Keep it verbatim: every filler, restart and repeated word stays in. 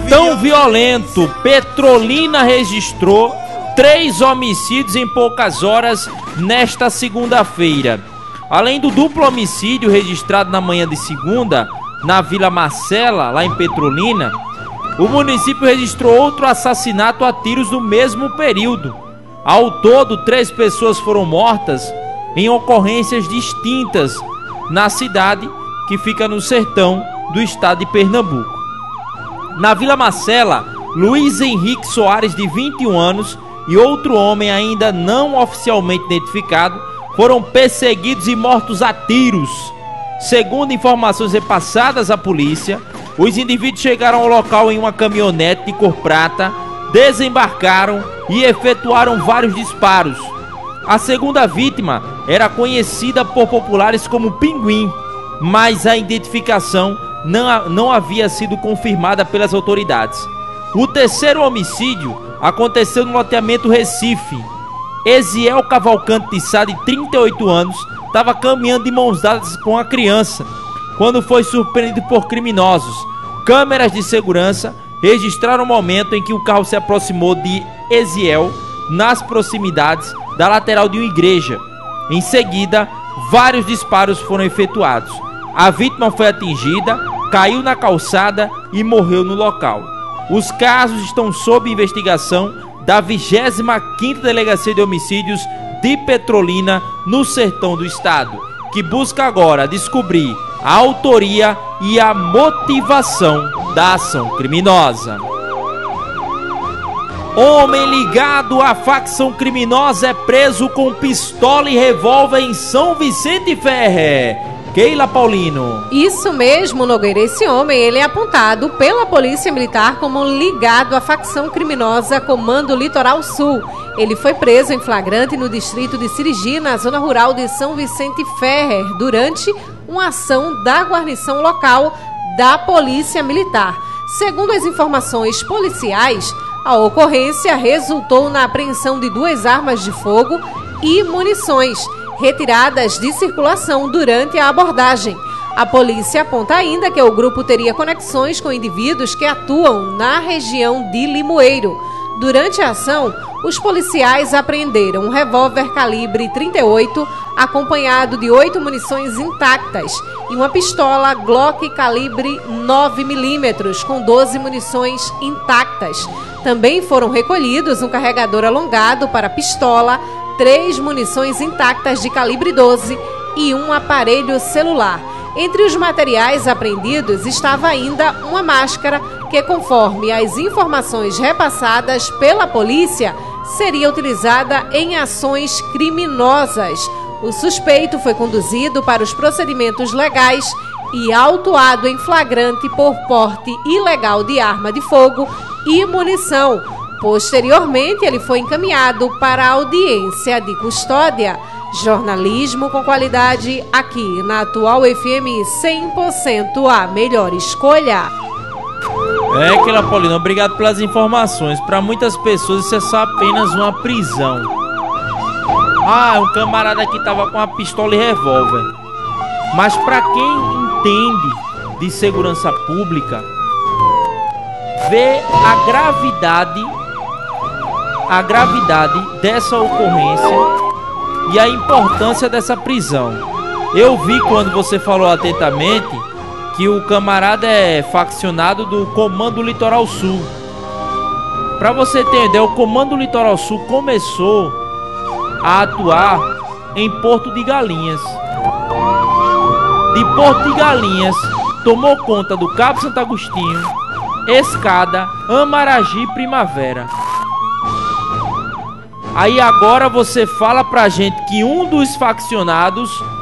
Sertão violento. Petrolina registrou três homicídios em poucas horas nesta segunda-feira. Além do duplo homicídio registrado na manhã de segunda, na Vila Marcela, lá em Petrolina, o município registrou outro assassinato a tiros no mesmo período. Ao todo, três pessoas foram mortas em ocorrências distintas na cidade, que fica no sertão do estado de Pernambuco. Na Vila Marcela, Luiz Henrique Soares, de vinte e um anos, e outro homem ainda não oficialmente identificado foram perseguidos e mortos a tiros. Segundo informações repassadas à polícia, os indivíduos chegaram ao local em uma caminhonete de cor prata, desembarcaram e efetuaram vários disparos. A segunda vítima era conhecida por populares como Pinguim, mas a identificação não, não havia sido confirmada pelas autoridades. O terceiro homicídio aconteceu no loteamento Recife. Eziel Cavalcante de Sá, de trinta e oito anos, estava caminhando de mãos dadas com a criança quando foi surpreendido por criminosos. Câmeras de segurança registraram o momento em que o carro se aproximou de Eziel nas proximidades da lateral de uma igreja. Em seguida, vários disparos foram efetuados. A vítima foi atingida, caiu na calçada e morreu no local. Os casos estão sob investigação da vigésima quinta Delegacia de Homicídios de Petrolina, no sertão do estado, que busca agora descobrir a autoria e a motivação da ação criminosa. Homem ligado à facção criminosa é preso com pistola e revólver em São Vicente Ferre. Keila Paulino. Isso mesmo, Nogueira. Esse homem, ele é apontado pela Polícia Militar como ligado à facção criminosa Comando Litoral Sul. Ele foi preso em flagrante no distrito de Sirigi, na zona rural de São Vicente Ferre, durante uma ação da guarnição local da Polícia Militar. Segundo as informações policiais, a ocorrência resultou na apreensão de duas armas de fogo e munições retiradas de circulação durante a abordagem. A polícia aponta ainda que o grupo teria conexões com indivíduos que atuam na região de Limoeiro. Durante a ação, os policiais apreenderam um revólver calibre trinta e oito, acompanhado de oito munições intactas, e uma pistola Glock calibre nove milímetros, com doze munições intactas. Também foram recolhidos um carregador alongado para pistola, três munições intactas de calibre doze e um aparelho celular. Entre os materiais apreendidos estava ainda uma máscara que, conforme as informações repassadas pela polícia, seria utilizada em ações criminosas. O suspeito foi conduzido para os procedimentos legais e autuado em flagrante por porte ilegal de arma de fogo e munição. Posteriormente, ele foi encaminhado para a audiência de custódia. Jornalismo com qualidade aqui na Atual F M cem por cento, a melhor escolha. É, Keila Paulino, obrigado pelas informações. Para muitas pessoas isso é só apenas uma prisão. Ah, um camarada que estava com uma pistola e revólver. Mas para quem entende de segurança pública, vê a gravidade a gravidade dessa ocorrência e a importância dessa prisão. Eu vi quando você falou atentamente que o camarada é faccionado do Comando Litoral Sul. Para você ter ideia, o Comando Litoral Sul começou a atuar em Porto de Galinhas. De Porto de Galinhas, tomou conta do Cabo Santo Agostinho, Escada, Amaragi e Primavera. Aí agora você fala pra gente que um dos faccionados